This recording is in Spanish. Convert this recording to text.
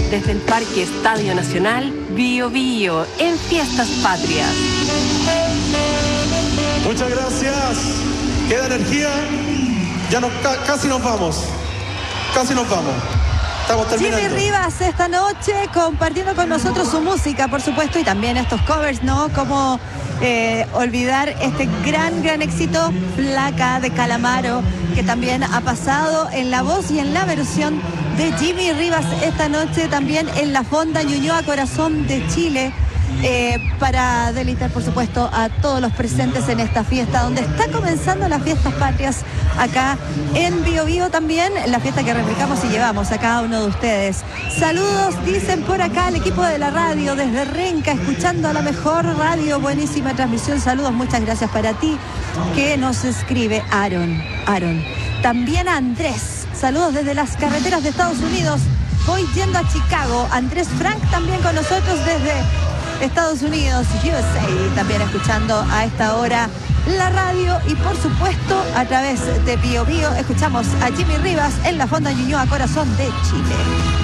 desde el Parque Estadio Nacional, Bío Bío, en Fiestas Patrias. Muchas gracias. Queda energía. Ya casi nos vamos. Casi nos vamos. Estamos terminando. Jimmy Rivas esta noche compartiendo con nosotros su música, por supuesto, y también estos covers, ¿no? Como olvidar este gran éxito, Flaca de Calamaro, que también ha pasado en la voz y en la versión de Jimmy Rivas esta noche, también en la Fonda Ñuñoa Corazón de Chile, para deleitar, por supuesto, a todos los presentes en esta fiesta, donde está comenzando las Fiestas Patrias acá en Bío Bío, también la fiesta que replicamos y llevamos a cada uno de ustedes. Saludos, dicen por acá el equipo de la radio desde Renca, escuchando a la mejor radio, buenísima transmisión. Saludos, muchas gracias para ti, que nos escribe Aaron. También a Andrés, saludos desde las carreteras de Estados Unidos, voy yendo a Chicago. Andrés Frank también con nosotros desde Estados Unidos, USA, también escuchando a esta hora la radio, y por supuesto a través de Bío Bío escuchamos a Jimmy Rivas en la Fonda Ñuñoa Corazón de Chile.